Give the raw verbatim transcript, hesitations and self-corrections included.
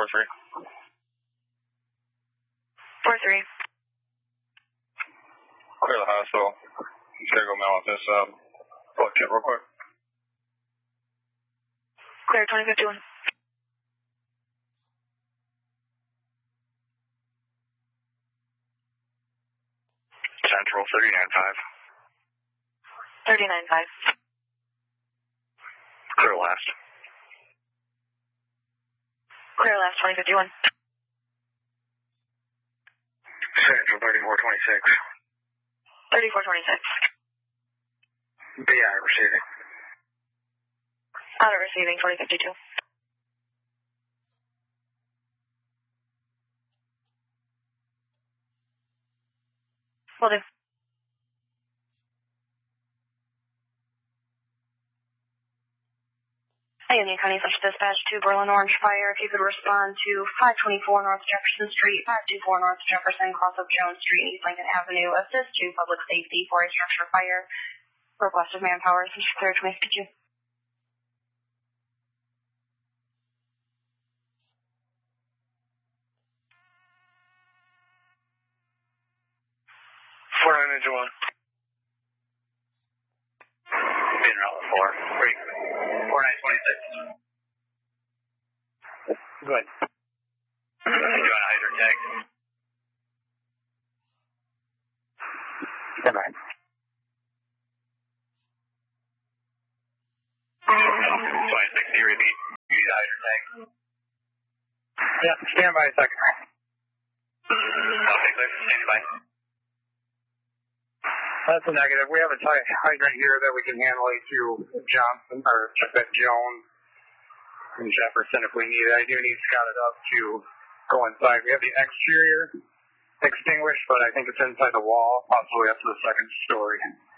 four three. four three. Clear the hospital. Just gotta go mail out this uh, blood kit real quick. Clear twenty fifty-one. Central thirty-nine five. thirty-nine five. Clear last. Clear last twenty fifty-one. Central thirty-four twenty-six. thirty-four twenty-six. B I receiving. Out of receiving twenty fifty-two. Will do. Hey, Union County Central Dispatch to Berlin Orange Fire. If you could respond to five twenty-four North Jefferson Street, five twenty-four North Jefferson, cross up Jones Street and East Lincoln Avenue. Assist to public safety for a structure fire. Request of manpower. Central Clear twenty fifty-two. four nine engine one. Being route four. Great. four nine twenty-six. Good. You want a hydro tag? Stand by. twenty-six, you repeat. You need a hydro tag? Yeah, stand by a second. Okay, clear. Stand by. That's a negative. We have a tight hydrant here that we can handle to Johnson, or at Jones and Jefferson if we need it. I do need Scott it up to go inside. We have the exterior extinguished, but I think it's inside the wall, possibly up to the second story.